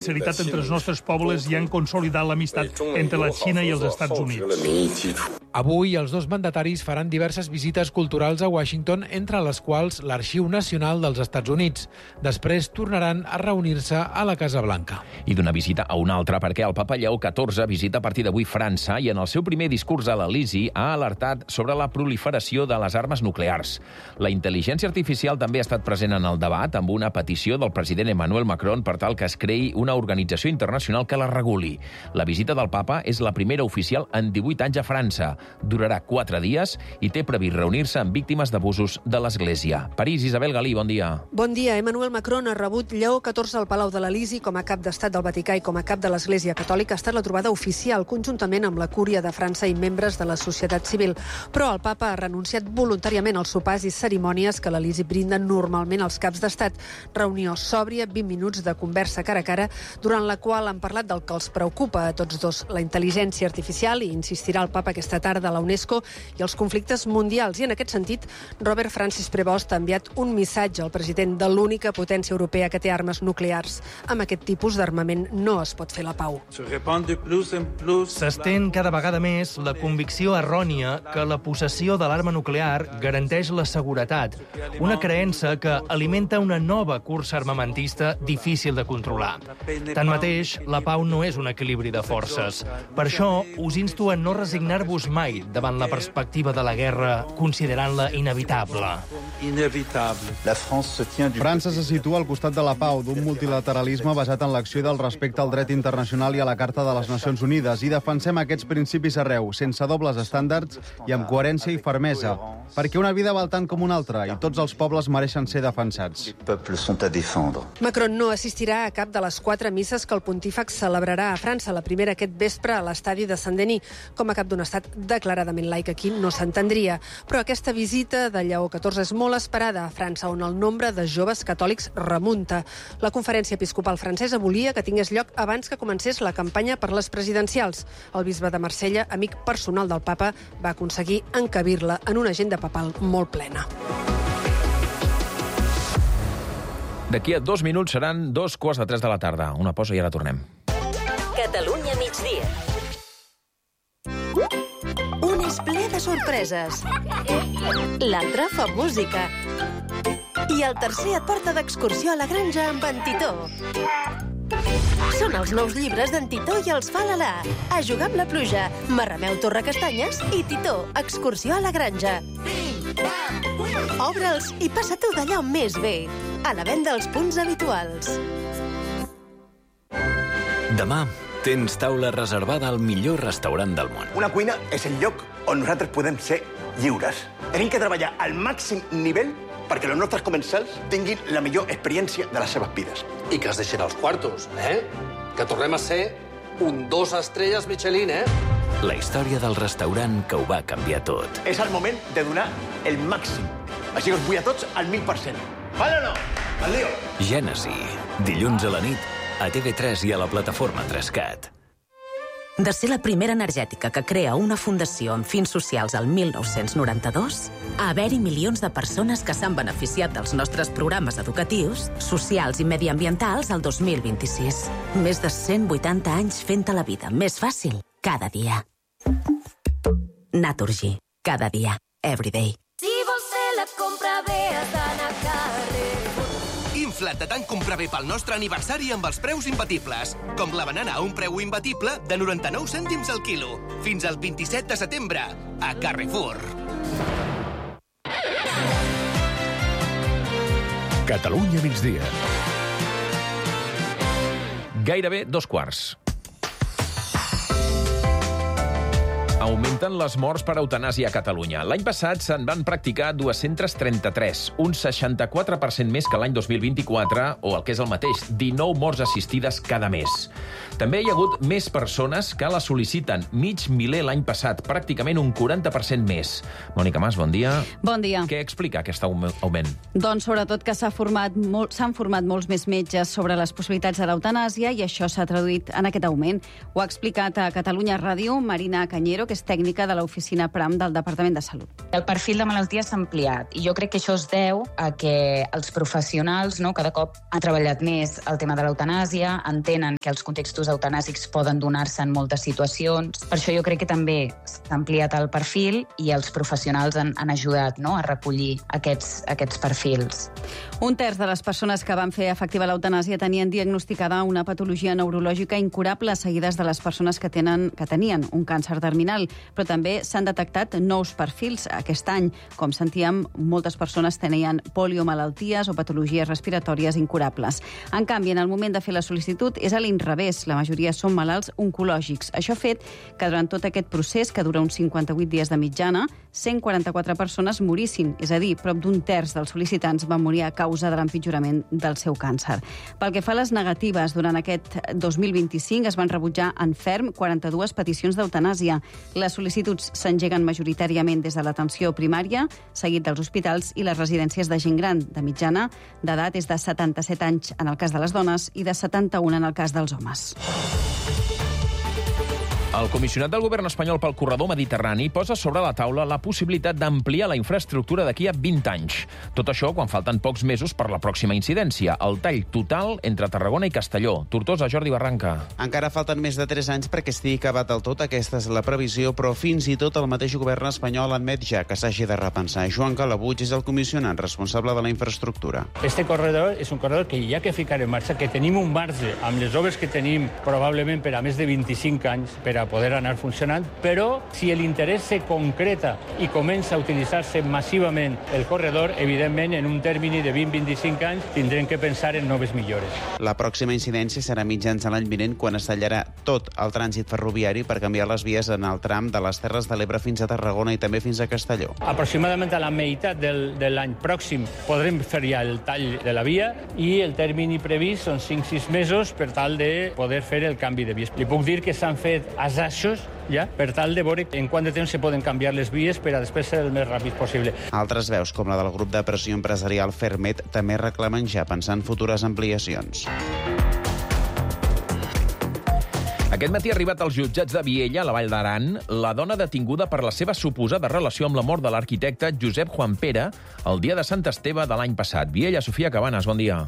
sinceritat entre els nostres pobles i han consolidat l'amistat entre la Xina i els Estats Units. Avui, els dos mandataris faran diverses visites culturals a Washington, entre les quals l'Arxiu Nacional dels Estats Units. Després tornaran a reunir-se a la Casa Blanca. I d'una visita a una altra, perquè el papa Lleó XIV visita a partir d'avui França i en el seu primer discurs a l'Elisi ha alertat sobre la proliferació de les armes nuclears. La intel·ligència artificial també ha estat present en el debat amb una petició del president Emmanuel Macron per tal que es creï una organització internacional que la reguli. La visita del papa és la primera oficial en 18 anys a França. Durarà 4 dies i té previst reunir-se amb víctimes d'abusos de l'Església. París, Isabel Galí, bon dia. Bon dia. Emmanuel Macron ha rebut Lleó XIV al Palau de l'Elisi com a cap d'estat del Vaticà i com a cap de l'Església Catòlica. Ha estat la trobada oficial conjuntament amb la Cúria de França i membres de la societat civil. Però el papa ha renunciat voluntàriament als sopars i cerimònies que l'Elisi brinda normalment als caps d'estat. Reunió sòbria, 20 minuts de conversa cara a cara, durant la qual han parlat del que els preocupa a tots dos, la intel·ligència artificial, i insistirà el papa aquesta tarda a la UNESCO, i els conflictes mundials. I en aquest sentit, Robert Francis Prevost ha enviat un missatge al president de l'única potència europea que té armes nuclears. Amb aquest tipus d'armament no es pot fer la pau. S'estén cada vegada més la convicció errònia que la possessió de l'arma nuclear garanteix la seguretat, una creença que alimenta una nova cursa armamentista difícil de controlar. Tanmateix, la pau no és un equilibri de forces. Per això, us insto a no resignar-vos mai davant la perspectiva de la guerra, considerant-la inevitable. França se situa al costat de la pau, d'un multilateralisme basat en l'acció i del respecte al dret internacional i a la Carta de les Nacions Unides, i defensem aquests principis arreu, sense dobles estàndards i amb coherència i fermesa, perquè una vida val tant com una altra i tots els pobles mereixen ser defensats. Macron no assistirà a cap de les 4 misses que el pontífex celebrarà a França, la primera aquest vespre a l'estadi de Saint-Denis. Com a cap d'un estat declaradament laic aquí no s'entendria. Però aquesta visita de Lleó XIV és molt esperada a França, on el nombre de joves catòlics remunta. La conferència episcopal francesa volia que tingués lloc abans que comencés la campanya per les presidencials. El bisbe de Marsella, amic personal del papa, va aconseguir encabir-la en una agenda papal molt plena. D'aquí a 2 minuts seran 2:15 de la tarda. Una pausa i ara tornem. Catalunya migdia. Un és ple de sorpreses. L'altre fa música. I el tercer et porta d'excursió a la granja amb en Titó. Són els nous llibres d'en Titó i els fa l'Alà. A jugar amb la pluja, Marrameu Torrecastanyes i Titó, excursió a la granja. Obre'ls i passa-t'ho d'allò més bé. A la venda als punts habituals. Demà tens taula reservada al millor restaurant del món. Una cuina és el lloc on nosaltres podem ser lliures. Tenim que treballar al màxim nivell perquè els nostres comensals tinguin la millor experiència de les seves vides. I que es deixin els quartos, Que tornem a ser un 2 estrelles Michelin, La història del restaurant que ho va canviar tot. És el moment de donar el màxim. Així que us vull a tots al 1000%. Vale o no? Al lío. Gènesi, dilluns a la nit, a TV3 i a la plataforma 3CAT. De ser la primera energètica que crea una fundació amb fins socials al 1992, a haver-hi milions de persones que s'han beneficiat dels nostres programes educatius, socials i mediambientals al 2026. Més de 180 anys fent-te la vida més fàcil cada dia. Naturgy. Cada dia. Everyday. Si vols fer la compra bé, has d'anar a Carrefour. Infla't de tant comprar bé pel nostre aniversari amb els preus imbatibles. Com la banana a un preu imbatible de 99 cèntims al quilo. Fins al 27 de setembre, a Carrefour. Catalunya migdia. Gairebé 2:15. Augmenten les morts per eutanàsia a Catalunya. L'any passat se'n van practicar 233, un 64% més que l'any 2024, o el que és el mateix, 19 morts assistides cada mes. També hi ha hagut més persones que la sol·liciten, mig miler l'any passat, pràcticament un 40% més. Mònica Mas, bon dia. Bon dia. Què explica aquest augment? Doncs sobretot que s'han format molts més metges sobre les possibilitats de l'eutanàsia i això s'ha traduït en aquest augment. Ho ha explicat a Catalunya Ràdio Marina Cañero, que és tècnica de l'oficina PRAM del Departament de Salut. El perfil de malaltia s'ha ampliat i jo crec que això es deu a que els professionals cada cop han treballat més el tema de l'eutanàsia, entenen que els contextos eutanàsics poden donar-se en moltes situacions. Per això jo crec que també s'ha ampliat el perfil i els professionals han ajudat a recollir aquests perfils. Un terç de les persones que van fer efectiva l'eutanàsia tenien diagnosticada una patologia neurològica incurable, seguides de les persones que tenien un càncer terminal, però també s'han detectat nous perfils aquest any. Com sentíem, moltes persones tenien poliomalalties o patologies respiratòries incurables. En canvi, en el moment de fer la sol·licitud és a l'inrevés. La majoria són malalts oncològics. Això ha fet que durant tot aquest procés, que dura uns 58 dies de mitjana, 144 persones morissin, és a dir, prop d'un terç dels sol·licitants van morir a causa de l'empitjorament del seu càncer. Pel que fa a les negatives, durant aquest 2025 es van rebutjar en ferm 42 peticions d'eutanàsia. Les sol·licituds s'engeguen majoritàriament des de l'atenció primària, seguit dels hospitals i les residències de gent gran. De mitjana, d'edat és de 77 anys en el cas de les dones i de 71 en el cas dels homes. El comissionat del govern espanyol pel corredor mediterrani posa sobre la taula la possibilitat d'ampliar la infraestructura d'aquí a 20 anys. Tot això quan falten pocs mesos per la pròxima incidència, el tall total entre Tarragona i Castelló. Tortosa, Jordi Barranca. Encara falten més de 3 anys perquè estigui acabat del tot, aquesta és la previsió, però fins i tot el mateix govern espanyol admet ja que s'hagi de repensar. Joan Calabuig és el comissionat responsable de la infraestructura. Este corredor és un corredor que hi ha que ficar en marxa, que tenim un marge amb les obres que tenim probablement per a més de 25 anys per a poder anar funcionant, però si l'interès se concreta i comença a utilitzar-se massivament el corredor, evidentment, en un termini de 20-25 anys tindrem que pensar en noves millores. La pròxima incidència serà mitjans de l'any vinent, quan es tallarà tot el trànsit ferroviari per canviar les vies en el tram de les Terres de l'Ebre fins a Tarragona i també fins a Castelló. Aproximadament a la meitat de l'any pròxim podrem fer ja el tall de la via i el termini previst són 5-6 mesos per tal de poder fer el canvi de vies. Li puc dir que s'han fet assajos ja per tal de veure en quant de temps se poden canviar les vies per a després ser el més ràpid possible. Altres veus, com la del grup de pressió empresarial Fermet, també reclamen ja pensar en futures ampliacions. Aquest matí ha arribat als jutjats de Viella, a la Vall d'Aran, la dona detinguda per la seva suposada relació amb la mort de l'arquitecte Josep Juan Pere el dia de Sant Esteve de l'any passat. Viella, Sofia Cabanes, bon dia.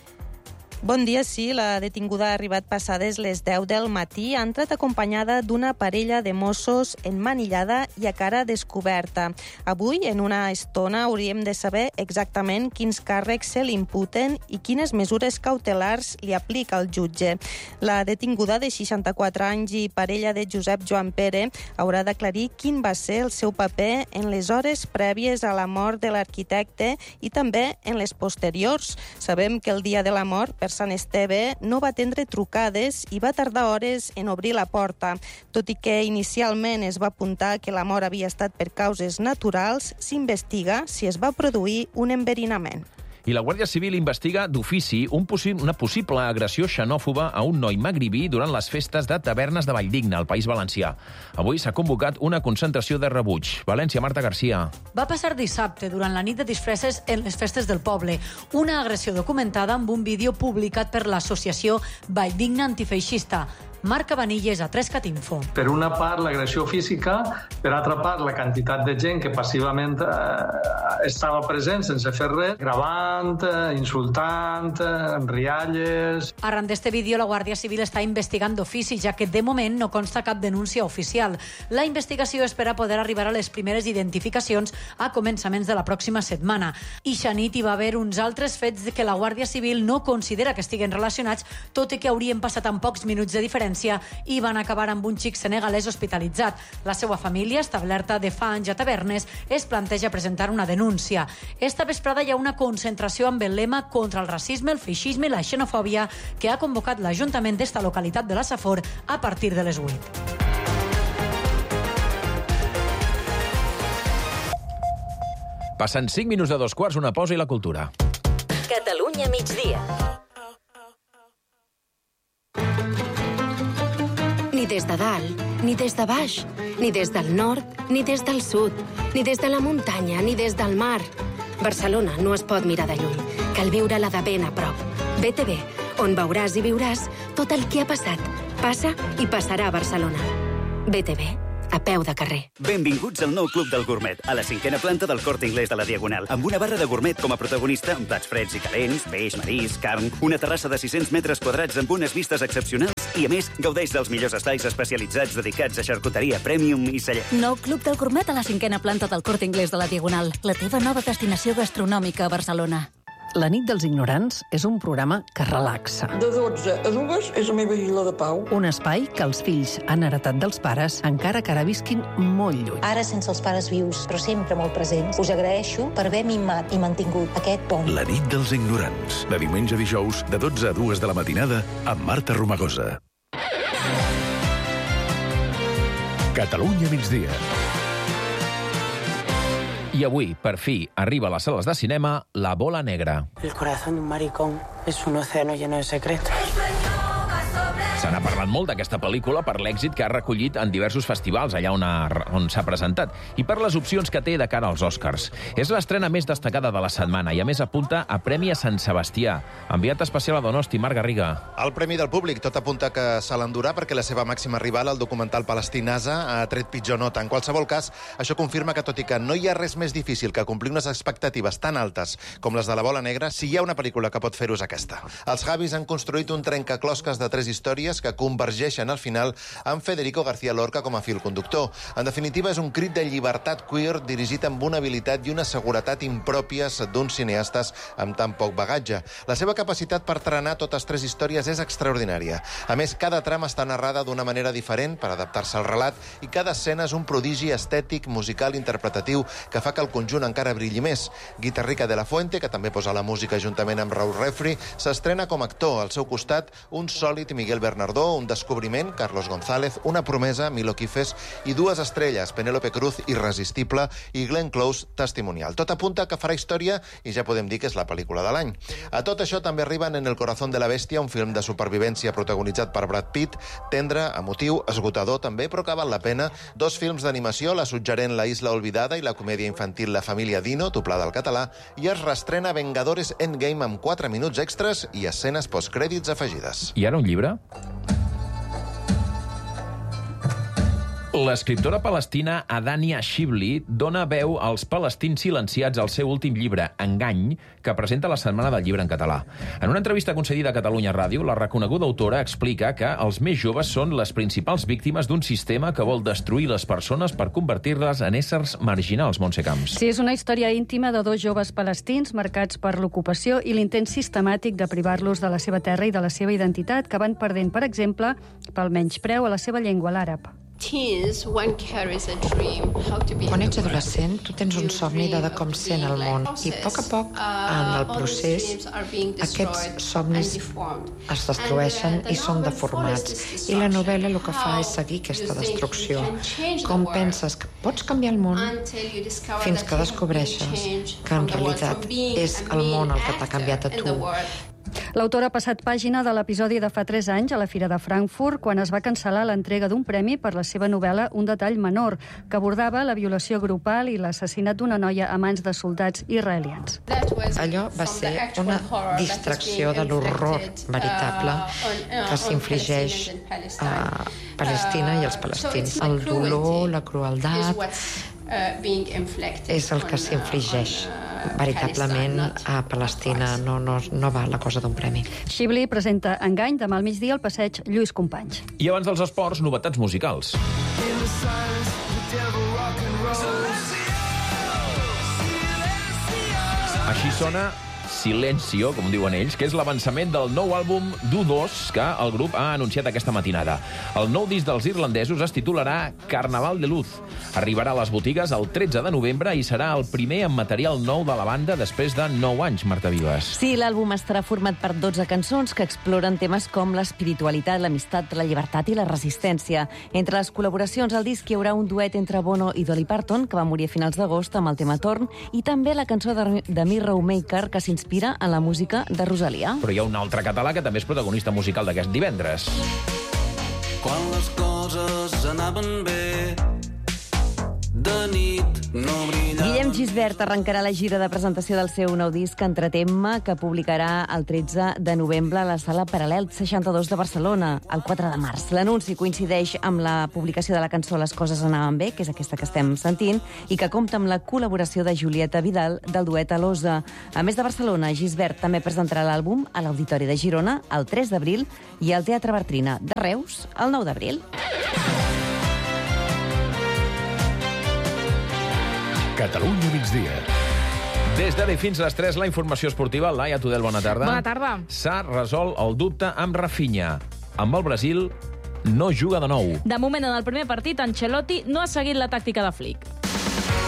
Bon dia, sí. La detinguda ha arribat passades les 10 del matí. Ha entrat acompanyada d'una parella de Mossos emmanillada i a cara descoberta. Avui, en una estona, hauríem de saber exactament quins càrrecs se l'imputen i quines mesures cautelars li aplica el jutge. La detinguda de 64 anys i parella de Josep Joan Pere haurà d'aclarir quin va ser el seu paper en les hores prèvies a la mort de l'arquitecte i també en les posteriors. Sabem que el dia de la mort, per Sant Esteve, no va atendre trucades i va tardar hores en obrir la porta. Tot i que inicialment es va apuntar que la mort havia estat per causes naturals, s'investiga si es va produir un enverinament. I la Guàrdia Civil investiga d'ofici una possible agressió xenòfoba a un noi magribí durant les festes de tavernes de Valldigna, al País Valencià. Avui s'ha convocat una concentració de rebuig. València, Marta Garcia. Va passar dissabte, durant la nit de disfresses en les festes del poble. Una agressió documentada amb un vídeo publicat per l'associació Valldigna Antifeixista. Marc Cabanilles, a 3CAT-Info. Per una part, l'agressió física, per altra part, la quantitat de gent que passivament estava present sense fer res, gravant, insultant, amb rialles... Arran d'este vídeo, la Guàrdia Civil està investigant d'ofici, ja que de moment no consta cap denúncia oficial. La investigació espera poder arribar a les primeres identificacions a començaments de la pròxima setmana. Ixa nit hi va haver uns altres fets que la Guàrdia Civil no considera que estiguen relacionats, tot i que haurien passat en pocs minuts de diferència i van acabar amb un xic senegalès hospitalitzat. La seva família, establerta de fa anys a Tavernes, es planteja presentar una denúncia. Esta vesprada hi ha una concentració amb el lema contra el racisme, el feixisme i la xenofòbia que ha convocat l'Ajuntament d'esta localitat de la Safor a partir de les 8. Passen 5 minuts de 2:15, una pausa i la cultura. Catalunya migdia. Ni des de dalt, ni des de baix, ni des del nord, ni des del sud, ni des de la muntanya, ni des del mar. Barcelona no es pot mirar de lluny. Cal viure-la de ben a prop. BTV, on veuràs i viuràs tot el que ha passat, passa i passarà a Barcelona. BTV, a peu de carrer. Benvinguts al nou Club del Gourmet, a la 5ª planta del Corte Inglés de la Diagonal, amb una barra de gourmet com a protagonista, amb plats freds i calents, peix, marisc, carn, una terrassa de 600 metres quadrats amb unes vistes excepcionals i, a més, gaudeix dels millors espais especialitzats dedicats a xarcuteria premium i celler. Nou Club del Gourmet a la 5ª planta del Corte Inglés de la Diagonal, la teva nova destinació gastronòmica a Barcelona. La nit dels ignorants és un programa que relaxa. De 12 a 2 és la meva isla de pau. Un espai que els fills han heretat dels pares, encara que ara visquin molt lluny. Ara sense els pares vius, però sempre molt presents, us agraeixo per haver mimat i mantingut aquest pont. La nit dels ignorants, de diumenge a dijous, de 12 a 2 de la matinada, amb Marta Romagosa. Catalunya migdia. I avui, per fi, arriba a les sales de cinema La Bola Negra. El corazón de un maricón es un océano lleno de secretos. Se n'ha parlat molt d'aquesta pel·lícula per l'èxit que ha recollit en diversos festivals allà on s'ha presentat i per les opcions que té de cara als Oscars. És l'estrena més destacada de la setmana i, a més, apunta a Premi a Sant Sebastià. Enviat especial a Donosti, Marc Garriga. El Premi del Públic tot apunta que se l'endurà perquè la seva màxima rival, el documental palestí NASA, ha tret pitjor nota. En qualsevol cas, això confirma que, tot i que no hi ha res més difícil que complir unes expectatives tan altes com les de La Bola Negra, si hi ha una pel·lícula que pot fer-ho és aquesta. Els Javis han construït un trencaclosques de 3 històries que convergeixen al final amb Federico García Lorca com a fil conductor. En definitiva, és un crit de llibertat queer dirigit amb una habilitat i una seguretat impròpies d'uns cineastes amb tan poc bagatge. La seva capacitat per trenar totes 3 històries és extraordinària. A més, cada trama està narrada d'una manera diferent per adaptar-se al relat i cada escena és un prodigi estètic, musical, interpretatiu que fa que el conjunt encara brilli més. Guitarrica de la Fuente, que també posa la música juntament amb Raúl Refri, s'estrena com a actor. Al seu costat, un sòlid Miguel Bernardó, un descobriment, Carlos González, una promesa, Milo Quifes, i 2 estrelles, Penélope Cruz, Irresistible, i Glenn Close, Testimonial. Tot apunta que farà història i ja podem dir que és la pel·lícula de l'any. A tot això també arriben En el corazón de la bestia, un film de supervivència protagonitzat per Brad Pitt, tendre, emotiu, esgotador també, però que val la pena. 2 films d'animació, la suggerent La isla olvidada i la comèdia infantil La família Dino, doblada al català, i es reestrena Vengadores Endgame amb 4 minuts extras i escenes postcrèdits afegides. I ara un llibre? L'escriptora palestina Adania Shibli dona veu als palestins silenciats al seu últim llibre, Engany, que presenta la Setmana del Llibre en català. En una entrevista concedida a Catalunya Ràdio, la reconeguda autora explica que els més joves són les principals víctimes d'un sistema que vol destruir les persones per convertir-les en éssers marginals, Montse Camps. Sí, és una història íntima de 2 joves palestins marcats per l'ocupació i l'intent sistemàtic de privar-los de la seva terra i de la seva identitat, que van perdent, per exemple, pel menyspreu a la seva llengua, l'àrab. Quan ets adolescent, tu tens un somni de com sent el món i, a poc, en el procés, aquests somnis es destrueixen i són deformats. I la novel·la el que fa és seguir aquesta destrucció. Com penses que pots canviar el món fins que descobreixes que en realitat és el món el que t'ha canviat a tu. L'autora ha passat pàgina de l'episodi de fa 3 anys a la Fira de Frankfurt, quan es va cancel·lar l'entrega d'un premi per la seva novel·la Un detall menor, que abordava la violació grupal i l'assassinat d'una noia a mans de soldats israelians. Allò va ser una distracció de l'horror veritable que s'infligeix a Palestina i als palestins. El dolor, la crueldat, és el que s'infligeix veritablement a Palestina. No va la cosa d'un premi. Shibli presenta Engany demà al migdia al passeig Lluís Companys. I abans dels esports, novetats musicals. Així sona Silencio, com diuen ells, que és l'avançament del nou àlbum d'U2 que el grup ha anunciat aquesta matinada. El nou disc dels irlandesos es titularà Carnaval de Luz. Arribarà a les botigues el 13 de novembre i serà el primer en material nou de la banda després de 9 anys, Marta Vives. Sí, l'àlbum estarà format per 12 cançons que exploren temes com l'espiritualitat, l'amistat, la llibertat i la resistència. Entre les col·laboracions al disc hi haurà un duet entre Bono i Dolly Parton, que va morir a finals d'agost amb el tema Torn, i també la cançó de Mirror Maker, que s'inspira en la música de Rosalia. Però hi ha un altre català que també és protagonista musical d'aquest divendres. Quan les coses anaven bé, de nit no brilla. Guillem Gisbert arrencarà la gira de presentació del seu nou disc Entretemma, que publicarà el 13 de novembre a la Sala Paral·lel 62 de Barcelona, el 4 de març. L'anunci coincideix amb la publicació de la cançó Les coses anaven bé, que és aquesta que estem sentint, i que compta amb la col·laboració de Julieta Vidal del duet Alosa. A més de Barcelona, Gisbert també presentarà l'àlbum a l'Auditori de Girona el 3 d'abril i al Teatre Bartrina de Reus el 9 d'abril. Catalunya migdia. Des d'ara fins a les 3, la informació esportiva. Laia Tudel, bona tarda. Bona tarda. S'ha resolt el dubte amb Rafinha. Amb el Brasil no juga de nou. De moment, en el primer partit, Ancelotti no ha seguit la tàctica de Flick.